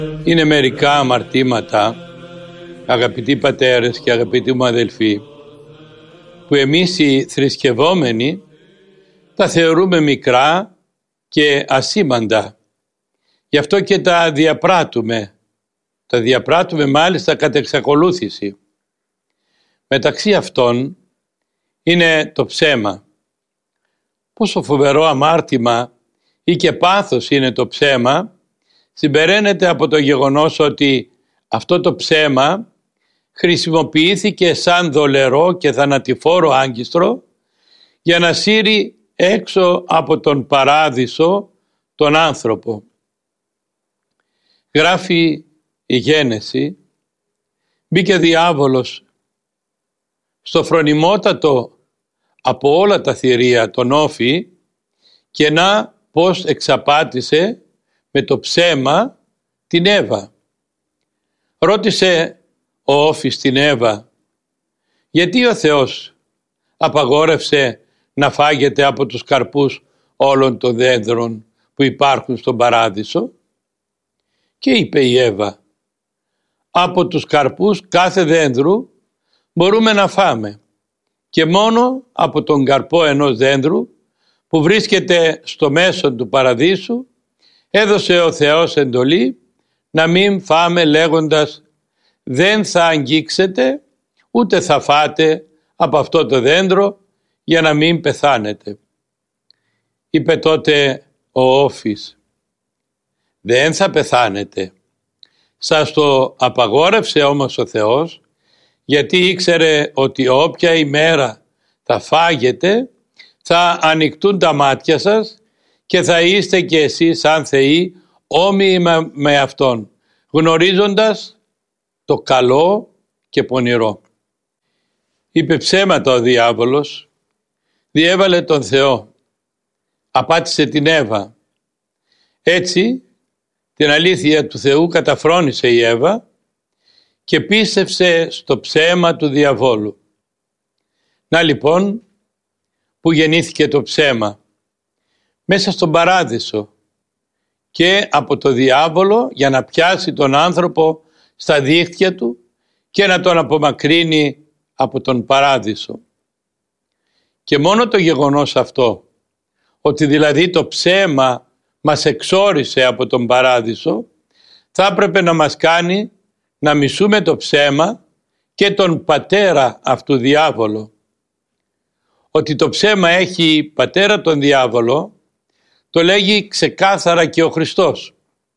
Είναι μερικά αμαρτήματα, αγαπητοί πατέρες και αγαπητοί μου αδελφοί, που εμείς οι θρησκευόμενοι τα θεωρούμε μικρά και ασήμαντα. Γι' αυτό και τα διαπράττουμε. Τα διαπράττουμε μάλιστα κατ' εξακολούθηση. Μεταξύ αυτών είναι το ψέμα. Πόσο φοβερό αμάρτημα ή και πάθος είναι το ψέμα, συμπεραίνεται από το γεγονός ότι αυτό το ψέμα χρησιμοποιήθηκε σαν δολερό και θανατηφόρο άγκιστρο για να σύρει έξω από τον παράδεισο τον άνθρωπο. Γράφει η Γένεση, μπήκε διάβολος στο φρονιμότατο από όλα τα θηρία τον Όφη και να πως εξαπάτησε με το ψέμα την Εύα. Ρώτησε ο Όφης την Εύα, γιατί ο Θεός απαγόρευσε να φάγετε από τους καρπούς όλων των δέντρων που υπάρχουν στον παράδεισο? Και είπε η Εύα, από τους καρπούς κάθε δέντρου μπορούμε να φάμε και μόνο από τον καρπό ενός δέντρου που βρίσκεται στο μέσο του παραδείσου έδωσε ο Θεός εντολή να μην φάμε λέγοντας δεν θα αγγίξετε ούτε θα φάτε από αυτό το δέντρο για να μην πεθάνετε. Είπε τότε ο Όφης, δεν θα πεθάνετε. Σας το απαγόρευσε όμως ο Θεός γιατί ήξερε ότι όποια ημέρα θα φάγετε θα ανοιχτούν τα μάτια σας και θα είστε και εσείς σαν θεοί όμοιοι με Αυτόν, γνωρίζοντας το καλό και πονηρό. Είπε ψέματα ο διάβολος, διέβαλε τον Θεό, απάτησε την Εύα. Έτσι την αλήθεια του Θεού καταφρόνησε η Εύα και πίστευσε στο ψέμα του διαβόλου. Να λοιπόν που γεννήθηκε το ψέμα, μέσα στον παράδεισο και από το διάβολο για να πιάσει τον άνθρωπο στα δίχτυα του και να τον απομακρύνει από τον παράδεισο. Και μόνο το γεγονός αυτό, ότι δηλαδή το ψέμα μας εξόρισε από τον παράδεισο, θα έπρεπε να μας κάνει να μισούμε το ψέμα και τον πατέρα αυτού διάβολο. Ότι το ψέμα έχει πατέρα τον διάβολο, το λέγει ξεκάθαρα και ο Χριστός.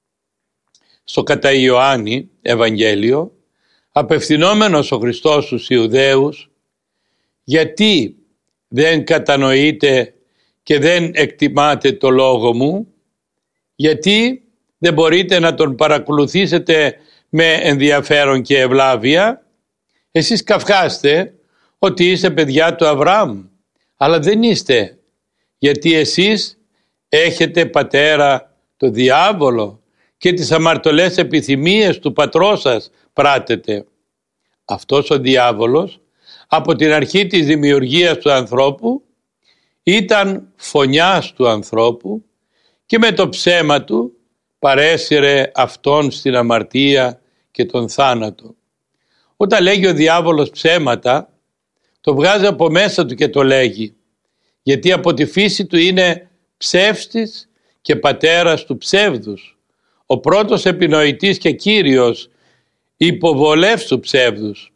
Στο κατά Ιωάννη Ευαγγέλιο, απευθυνόμενος ο Χριστός στους Ιουδαίους, γιατί δεν κατανοείτε και δεν εκτιμάτε το λόγο μου, γιατί δεν μπορείτε να τον παρακολουθήσετε με ενδιαφέρον και ευλάβεια? Εσείς καυχάστε ότι είστε παιδιά του Αβραάμ, αλλά δεν είστε, γιατί εσείς έχετε πατέρα το διάβολο και τις αμαρτωλές επιθυμίες του πατρός σας πράτετε. Αυτός ο διάβολος από την αρχή της δημιουργίας του ανθρώπου ήταν φωνιάς του ανθρώπου και με το ψέμα του παρέσυρε αυτόν στην αμαρτία και τον θάνατο. Όταν λέγει ο διάβολος ψέματα, το βγάζει από μέσα του και το λέγει, γιατί από τη φύση του είναι ψεύστης και πατέρας του ψεύδους, ο πρώτος επινοητής και κύριος υποβολεύς του ψεύδους.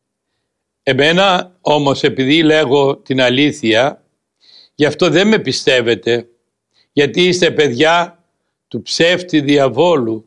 Εμένα όμως, επειδή λέγω την αλήθεια, γι' αυτό δεν με πιστεύετε, γιατί είστε παιδιά του ψεύτη διαβόλου